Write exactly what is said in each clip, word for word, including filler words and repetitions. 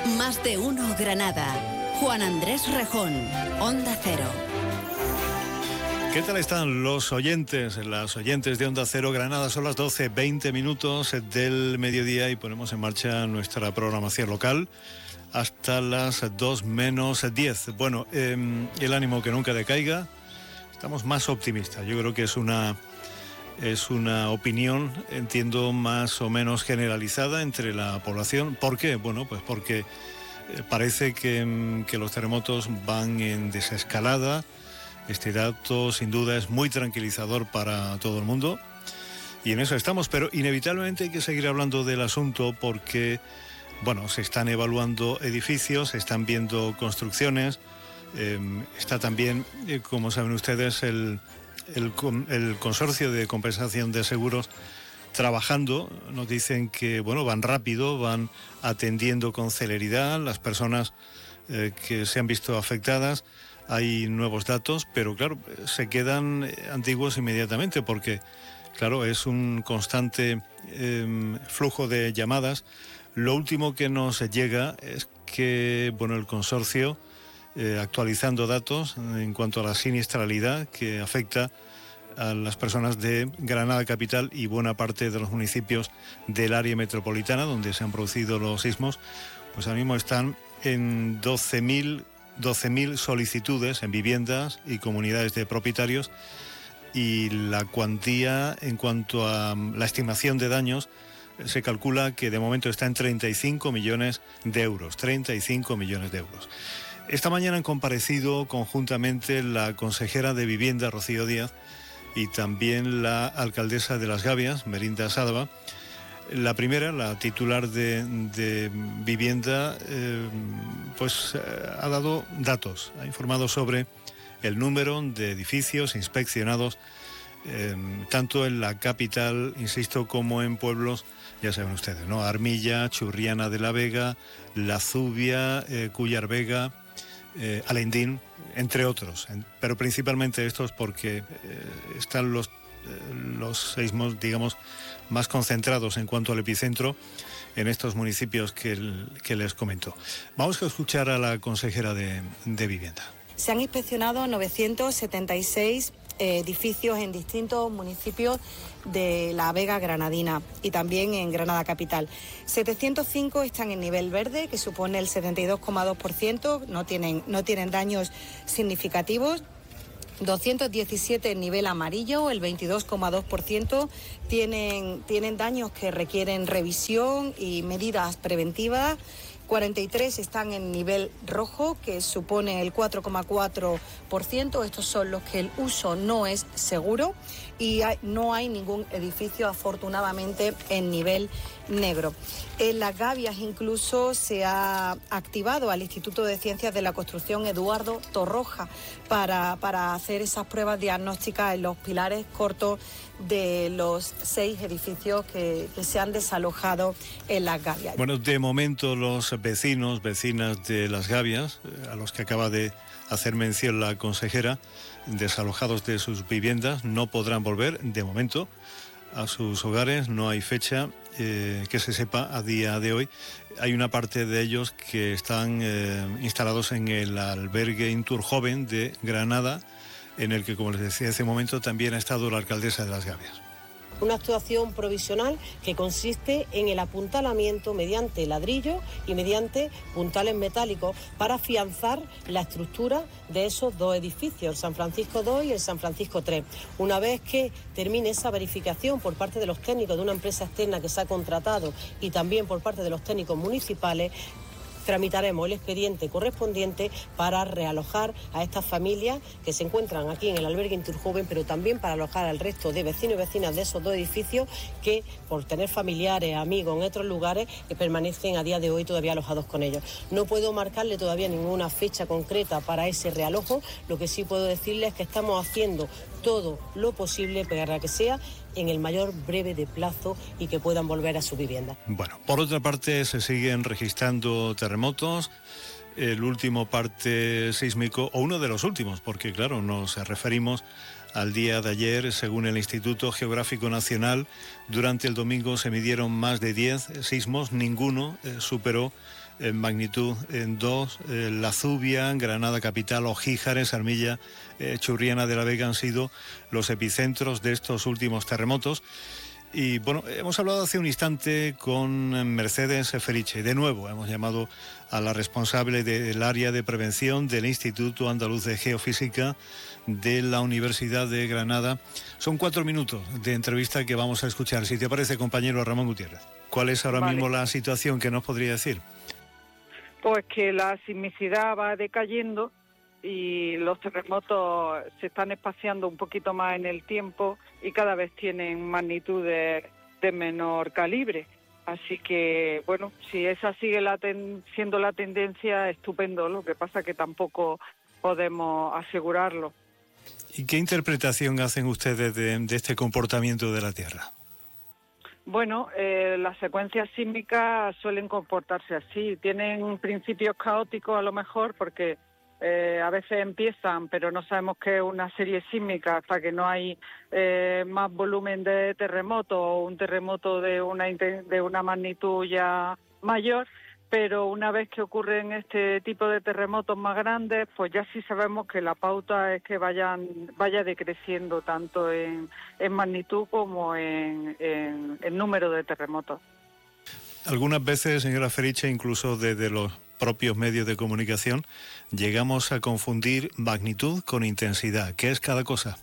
Más de uno Granada. Juan Andrés Rejón, Onda Cero. ¿Qué tal están los oyentes, las oyentes de Onda Cero Granada? Son las doce veinte minutos del mediodía y ponemos en marcha nuestra programación local hasta las dos menos diez. Bueno, eh, el ánimo que nunca decaiga, estamos más optimistas. Yo creo que es una, es una opinión, entiendo, más o menos generalizada entre la población. ¿Por qué? Bueno, pues porque parece que, que los terremotos van en desescalada. Este dato sin duda es muy tranquilizador para todo el mundo y en eso estamos, pero inevitablemente hay que seguir hablando del asunto porque, bueno, se están evaluando edificios, se están viendo construcciones, eh, está también, eh, como saben ustedes, el, el, el Consorcio de Compensación de Seguros trabajando. Nos dicen que, bueno, van rápido, van atendiendo con celeridad las personas eh, que se han visto afectadas. Hay nuevos datos, pero claro, se quedan antiguos inmediatamente porque, claro, es un constante eh, flujo de llamadas. Lo último que nos llega es que, bueno, el consorcio, eh, actualizando datos en cuanto a la siniestralidad que afecta a las personas de Granada capital y buena parte de los municipios del área metropolitana donde se han producido los sismos, pues ahora mismo están en doce mil solicitudes en viviendas y comunidades de propietarios y la cuantía en cuanto a la estimación de daños se calcula que de momento está en treinta y cinco millones de euros, treinta y cinco millones de euros. Esta mañana han comparecido conjuntamente la consejera de Vivienda, Rocío Díaz, y también la alcaldesa de Las Gavias, Merinda Sádava. La primera, la titular de, de Vivienda, eh, pues eh, ha dado datos, ha informado sobre el número de edificios inspeccionados, eh, tanto en la capital, insisto, como en pueblos, ya saben ustedes, ¿no? Armilla, Churriana de la Vega, La Zubia, eh, Cúllar Vega, eh, Alendín, entre otros, pero principalmente estos porque eh, están los, eh, los seismos, digamos, más concentrados en cuanto al epicentro en estos municipios que, el, que les comento. Vamos a escuchar a la consejera de, de Vivienda. Se han inspeccionado novecientos setenta y seis eh, edificios en distintos municipios de la Vega granadina y también en Granada capital. setecientos cinco están en nivel verde, que supone el setenta y dos coma dos por ciento, no tienen, no tienen daños significativos. doscientos diecisiete en nivel amarillo, el veintidós coma dos por ciento, tienen, tienen daños que requieren revisión y medidas preventivas. cuarenta y tres están en nivel rojo, que supone el cuatro coma cuatro por ciento. Estos son los que el uso no es seguro y hay, no hay ningún edificio, afortunadamente, en nivel negro. En Las Gavias incluso se ha activado al Instituto de Ciencias de la Construcción Eduardo Torroja para, para hacer esas pruebas diagnósticas en los pilares cortos de los seis edificios que, que se han desalojado en Las Gavias. Bueno, de momento los vecinos, vecinas de Las Gavias, a los que acaba de hacer mención la consejera, desalojados de sus viviendas, no podrán volver de momento a sus hogares. No hay fecha eh, que se sepa a día de hoy. Hay una parte de ellos que están eh, instalados en el albergue Inturjoven de Granada, en el que, como les decía hace un momento, también ha estado la alcaldesa de Las Gavias. Una actuación provisional que consiste en el apuntalamiento mediante ladrillo y mediante puntales metálicos para afianzar la estructura de esos dos edificios, el San Francisco dos y el San Francisco tres. Una vez que termine esa verificación por parte de los técnicos de una empresa externa que se ha contratado y también por parte de los técnicos municipales, tramitaremos el expediente correspondiente para realojar a estas familias que se encuentran aquí en el albergue Inturjoven, pero también para alojar al resto de vecinos y vecinas de esos dos edificios que, por tener familiares, amigos en otros lugares, que permanecen a día de hoy todavía alojados con ellos. No puedo marcarle todavía ninguna fecha concreta para ese realojo. Lo que sí puedo decirles es que estamos haciendo todo lo posible para que sea en el mayor breve de plazo y que puedan volver a su vivienda. Bueno, por otra parte se siguen registrando terremotos. El último parte sísmico, o uno de los últimos, porque claro, nos referimos al día de ayer, según el Instituto Geográfico Nacional, durante el domingo se midieron más de diez sismos, ninguno eh, superó en magnitud en dos, eh, La Zubia, Granada Capital, Ojíjares, Armilla, eh, Churriana de la Vega han sido los epicentros de estos últimos terremotos. Y bueno, hemos hablado hace un instante con Mercedes Feriche. De nuevo, hemos llamado a la responsable del área de prevención del Instituto Andaluz de Geofísica de la Universidad de Granada. Son cuatro minutos de entrevista que vamos a escuchar. Si te parece, compañero Ramón Gutiérrez, ¿cuál es ahora Vale. mismo la situación que nos podría decir? Pues que la sismicidad va decayendo y los terremotos se están espaciando un poquito más en el tiempo y cada vez tienen magnitudes de menor calibre. Así que, bueno, si esa sigue la ten- siendo la tendencia, estupendo. Lo que pasa que tampoco podemos asegurarlo. ¿Y qué interpretación hacen ustedes de, de este comportamiento de la Tierra? Bueno, eh, las secuencias sísmicas suelen comportarse así. Tienen principios caóticos a lo mejor porque eh, a veces empiezan, pero no sabemos qué es una serie sísmica hasta que no hay eh, más volumen de terremoto o un terremoto de una, inten- de una magnitud ya mayor. Pero una vez que ocurren este tipo de terremotos más grandes, pues ya sí sabemos que la pauta es que vayan vaya decreciendo tanto en, en magnitud como en, en, en número de terremotos. Algunas veces, señora Feriche, incluso desde los propios medios de comunicación, llegamos a confundir magnitud con intensidad. ¿Qué es cada cosa?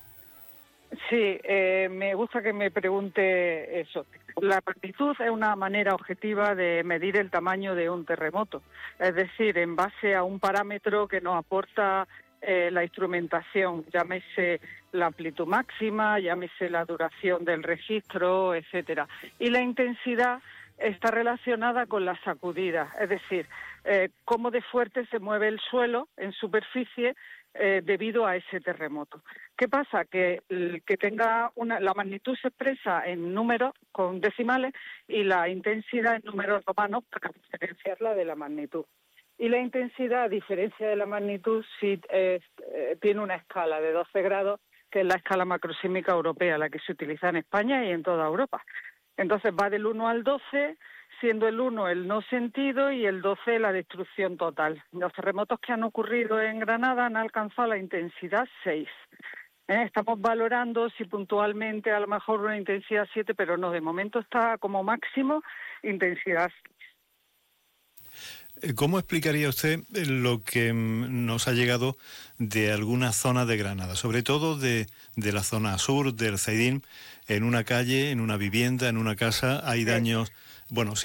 Sí, eh, me gusta que me pregunte eso. La magnitud es una manera objetiva de medir el tamaño de un terremoto, es decir, en base a un parámetro que nos aporta eh, la instrumentación, llámese la amplitud máxima, llámese la duración del registro, etcétera. Y la intensidad está relacionada con las sacudidas, es decir, eh, cómo de fuerte se mueve el suelo en superficie eh, debido a ese terremoto. ¿Qué pasa? Que el que tenga una, la magnitud se expresa en números con decimales y la intensidad en números romanos para diferenciarla de la magnitud. Y la intensidad, a diferencia de la magnitud, sí es, eh, tiene una escala de doce grados, que es la escala macrosísmica europea, la que se utiliza en España y en toda Europa. Entonces va del uno al doce, siendo el uno el no sentido y el doce la destrucción total. Los terremotos que han ocurrido en Granada han alcanzado la intensidad seis. ¿Eh? Estamos valorando si puntualmente a lo mejor una intensidad siete, pero no, de momento está como máximo intensidad seis. ¿Cómo explicaría usted lo que nos ha llegado de algunas zonas de Granada, sobre todo de, de la zona sur, del Zaidín, en una calle, en una vivienda, en una casa, hay daños, bueno,